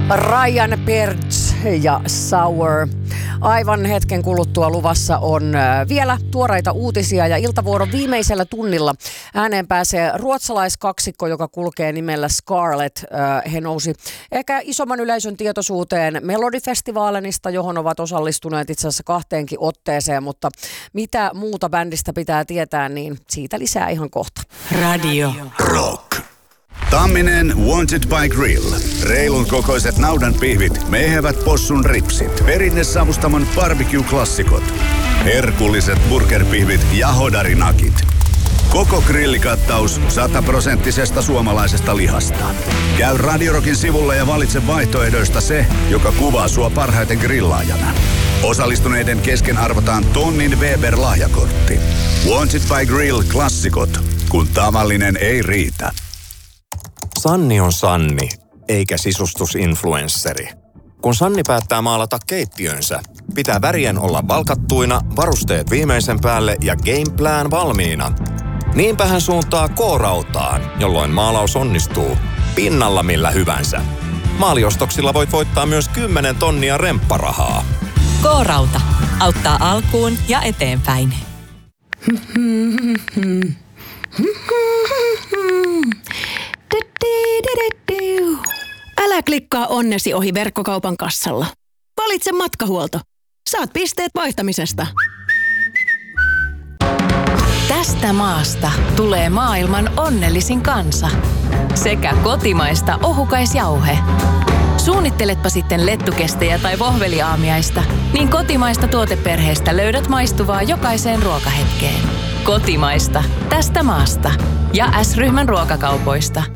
Ryan Perch ja Sour. Aivan hetken kuluttua luvassa on vielä tuoreita uutisia ja iltavuoron viimeisellä tunnilla ääneen pääsee ruotsalaiskaksikko, joka kulkee nimellä Scarlet. He nousi ehkä isomman yleisön tietoisuuteen Melodifestivaalenista, johon ovat osallistuneet itse asiassa 2 otteeseen, mutta mitä muuta bändistä pitää tietää, niin siitä lisää ihan kohta. Radio Rock. Tamminen Wanted by Grill. Reilun kokoiset naudanpihvit, mehevät possun ripsit, perinnesavustamon barbecue-klassikot, herkulliset burgerpihvit ja hodarinakit. Koko grillikattaus 100% suomalaisesta lihasta. Käy Radio Rockin sivulla ja valitse vaihtoehdoista se, joka kuvaa sua parhaiten grillaajana. Osallistuneiden kesken arvotaan tonnin Weber-lahjakortti. Wanted by Grill -klassikot, kun tavallinen ei riitä. Sanni on Sanni, eikä sisustusinfluensseri. Kun Sanni päättää maalata keittiönsä, pitää värien olla valkattuina, varusteet viimeisen päälle ja gameplan valmiina. Niinpä hän suuntaa K-rautaan, jolloin maalaus onnistuu pinnalla millä hyvänsä. Maaliostoksilla voit voittaa myös 10 tonnia rempparahaa. K-rauta auttaa alkuun ja eteenpäin. Älä klikkaa onnesi ohi verkkokaupan kassalla. Valitse matkahuolto. Saat pisteet vaihtamisesta. Tästä maasta tulee maailman onnellisin kansa. Sekä kotimaista ohukaisjauhe. Suunnitteletpa sitten lettukestejä tai vohveliaamiaista, niin kotimaista tuoteperheestä löydät maistuvaa jokaiseen ruokahetkeen. Kotimaista, tästä maasta ja S-ryhmän ruokakaupoista.